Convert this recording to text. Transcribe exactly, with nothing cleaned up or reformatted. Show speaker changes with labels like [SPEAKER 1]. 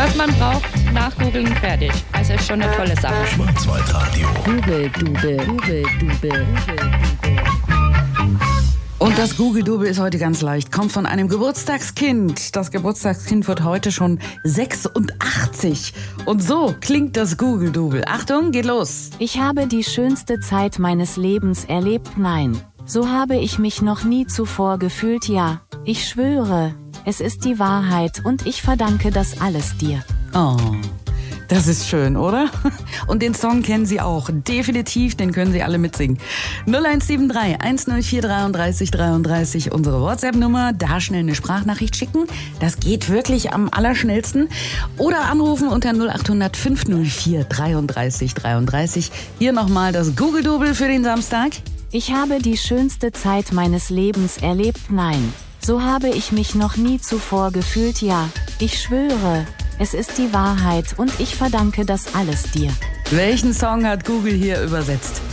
[SPEAKER 1] was man braucht, nachgoogeln, fertig. Also ist schon eine tolle Sache.
[SPEAKER 2] Schwarzwaldradio.
[SPEAKER 3] Google-Dubel, Google-Dubel.
[SPEAKER 4] Und das Google-Dubel ist heute ganz leicht. Kommt von einem Geburtstagskind. Das Geburtstagskind wird heute schon sechsundachtzig. Und so klingt das Google-Dubel. Achtung, geht los.
[SPEAKER 5] Ich habe die schönste Zeit meines Lebens erlebt, nein. So habe ich mich noch nie zuvor gefühlt, ja. Ich schwöre, es ist die Wahrheit und ich verdanke das alles dir.
[SPEAKER 4] Oh, das ist schön, oder? Und den Song kennen Sie auch. Definitiv, den können Sie alle mitsingen. null eins sieben drei, eins null vier, dreiunddreißig dreiunddreißig, unsere WhatsApp-Nummer. Da schnell eine Sprachnachricht schicken. Das geht wirklich am allerschnellsten. Oder anrufen unter null acht hundert, fünf null vier, dreiunddreißig dreiunddreißig. Hier nochmal das Google-Dubel für den Samstag.
[SPEAKER 5] Ich habe die schönste Zeit meines Lebens erlebt, nein. So habe ich mich noch nie zuvor gefühlt, ja. Ich schwöre, es ist die Wahrheit und ich verdanke das alles dir.
[SPEAKER 4] Welchen Song hat Google hier übersetzt?